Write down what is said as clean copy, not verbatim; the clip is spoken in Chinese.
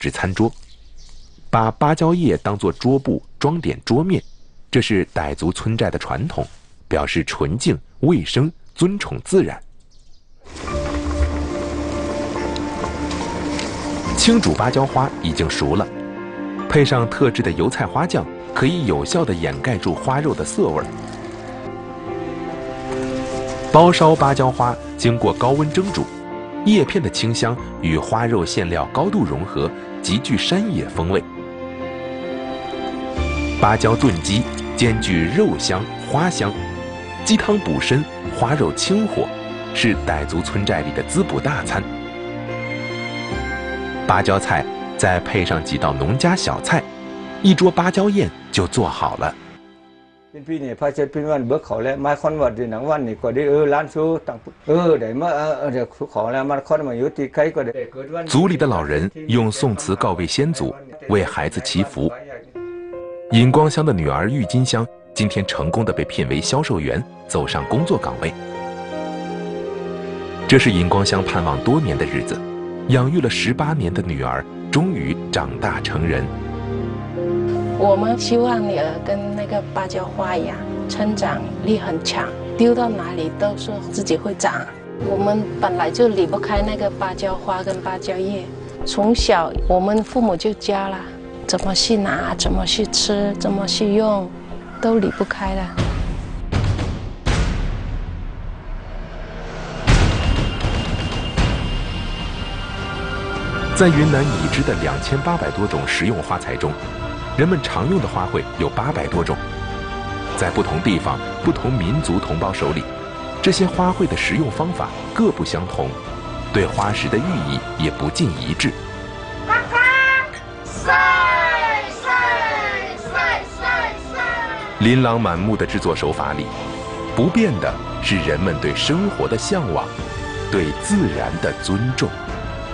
置餐桌，把芭蕉叶当作桌布装点桌面，这是傣族村寨的传统，表示纯净、卫生、尊崇自然。清煮芭蕉花已经熟了，配上特制的油菜花酱，可以有效地掩盖住花肉的涩味。包烧芭蕉花经过高温蒸煮，叶片的清香与花肉馅料高度融合，极具山野风味。芭蕉炖鸡兼具肉香、花香，鸡汤补身，花肉清火，是傣族村寨里的滋补大餐。芭蕉菜再配上几道农家小菜，一桌芭蕉宴就做好了。 พี่เนี่ยพระเจ้าเป็นวันเบิกเขาแล้วมาคอนวัดในหนังวันนี่ก็ได้ร้านซูต่างได้มาเดี๋ยวขอแล้วมาคอนมาอยู่ที่ใครก็ได้族里的老人用宋词告慰先祖，为孩子祈福。尹光香的女儿郁金香今天成功地被聘为销售员，走上工作岗位。这是尹光香盼望多年的日子，养育了18年的女儿终于长大成人。 我们希望女儿跟那个芭蕉花一样，成长力很强，丢到哪里都是自己会长。我们本来就离不开那个芭蕉花跟芭蕉叶，从小我们父母就教了，怎么去拿，怎么去吃，怎么去用，都离不开了。 在云南已知的2800多种食用花材中，人们常用的花卉有800多种。在不同地方、不同民族同胞手里，这些花卉的食用方法各不相同，对花石的寓意也不尽一致。琳琅满目的制作手法里，不变的是人们对生活的向往，对自然的尊重。